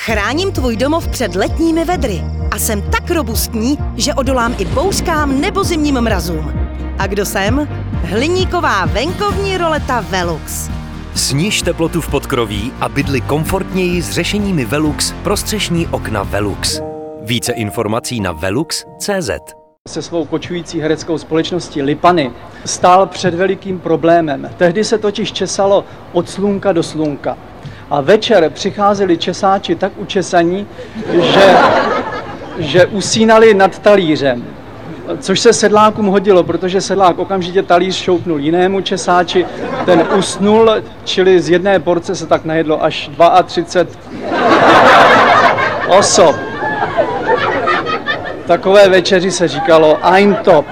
Chráním tvůj domov před letními vedry a jsem tak robustní, že odolám i bouřkám nebo zimním mrazům. A kdo jsem? Hliníková venkovní roleta Velux. Sniž teplotu v podkroví a bydli komfortněji s řešeními Velux pro střešní okna Velux. Více informací na velux.cz. Se svou kočující hereckou společností Lipany stál před velikým problémem. Tehdy se totiž česalo od slunka do slunka. A večer přicházeli česáči tak učesaní, že usínali nad talířem. Což se sedlákům hodilo, protože sedlák okamžitě talíř šoupnul jinému česáči, ten usnul, čili z jedné porce se tak najedlo až 32 osob. Takové večeři se říkalo Eintopf.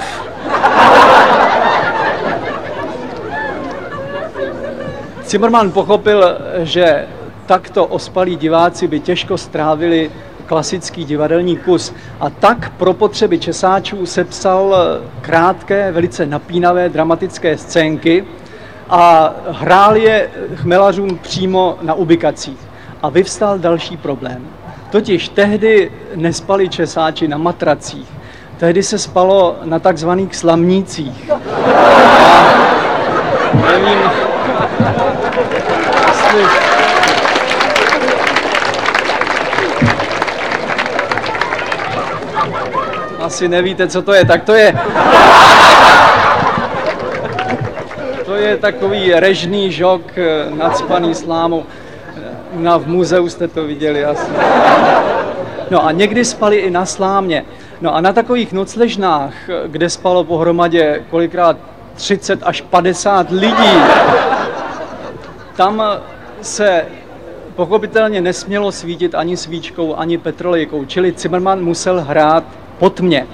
Zimmermann pochopil, že takto ospalí diváci by těžko strávili klasický divadelní kus a tak pro potřeby česáčů sepsal krátké, velice napínavé dramatické scénky a hrál je chmelařům přímo na ubikacích. A vyvstal další problém. Totiž tehdy nespali česáči na matracích, tehdy se spalo na takzvaných slamnících. A nevím, jestli... Asi nevíte, co to je, tak to je takový režný žok nacpaný slámou. V muzeu jste to viděli asi. No a někdy spali i na slámě. No a na takových nocležnách, kde spalo pohromadě kolikrát 30 až 50 lidí, tam se pochopitelně nesmělo svítit ani svíčkou, ani petrolejkou, čili Zimmermann musel hrát po tmě.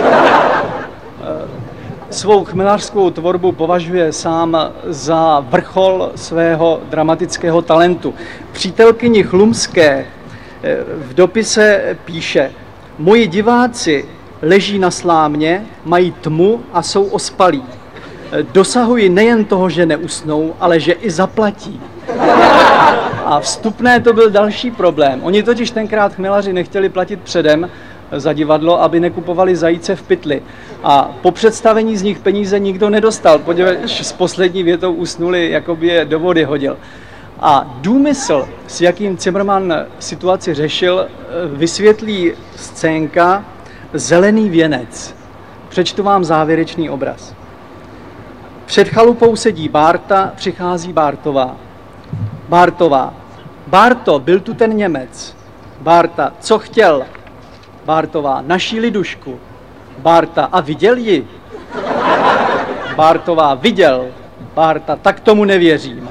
Svou chmelařskou tvorbu považuje sám za vrchol svého dramatického talentu. Přítelkyni Chlumské v dopise píše: Moji diváci leží na slámě, mají tmu a jsou ospalí. Dosahují nejen toho, že neusnou, ale že i zaplatí. A vstupné to byl další problém. Oni totiž tenkrát chmelaři nechtěli platit předem za divadlo, aby nekupovali zajíce v pytli. A po představení z nich peníze nikdo nedostal, protože s poslední větou usnuli, jako by je do vody hodil. A důmysl, s jakým Zimmermann situaci řešil, vysvětlí scénka Zelený věnec. Přečtu vám závěrečný obraz. Před chalupou sedí Bárta, přichází Bártová. Bártová. Bárto, byl tu ten Němec. Bárta, co chtěl? Bártová, naší lidušku. Bárta, a viděl ji? Bártová, viděl. Bárta, tak tomu nevěřím.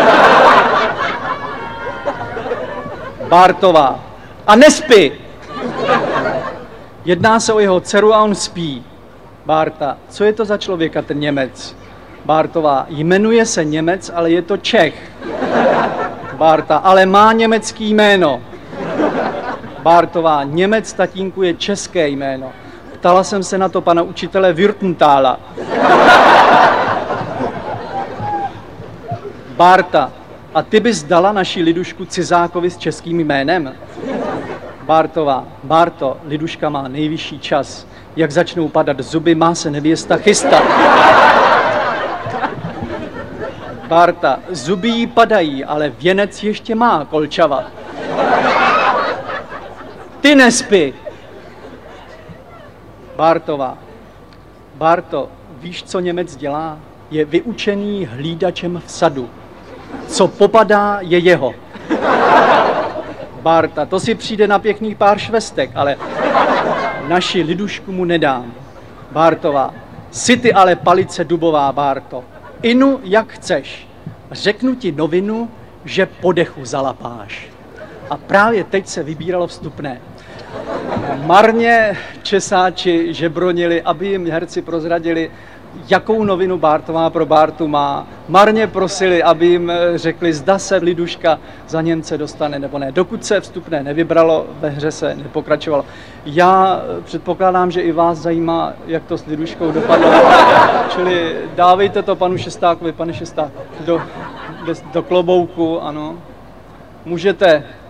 Bártová, a nespí. Jedná se o jeho dceru a on spí. Bárta, co je to za člověka ten Němec? Bártová, jmenuje se Němec, ale je to Čech. Bárta, ale má německý jméno. Bártová, Němec, tatínku, je české jméno. Ptala jsem se na to pana učitele Würtenthala. Bárta, a ty bys dala naši lidušku cizákovi s českým jménem? Bártová, Bárto, liduška má nejvyšší čas. Jak začnou padat zuby, má se nevěsta chystat. Bárta, zuby jí padají, ale věnec ještě má kolčava. Ty nespí. Bártová, Bárto, víš, co Němec dělá? Je vyučený hlídačem v sadu. Co popadá, je jeho. Bárta, to si přijde na pěkný pár švestek, ale naši lidušku mu nedám. Bártová, si ty ale palice dubová, Bárto. Inu, jak chceš. Řeknu ti novinu, že po dechu zalapáš. A právě teď se vybíralo vstupné. Marně česáči žebronili, aby jim herci prozradili, jakou novinu Bártová pro Bártu má. Marně prosili, aby jim řekli, zda se liduška za Němce dostane nebo ne. Dokud se vstupné nevybralo, ve hře se nepokračovalo. Já předpokládám, že i vás zajímá, jak to s liduškou dopadlo. Čili dávejte to panu Šestákovi, pane Šesták, do klobouku, ano. Můžete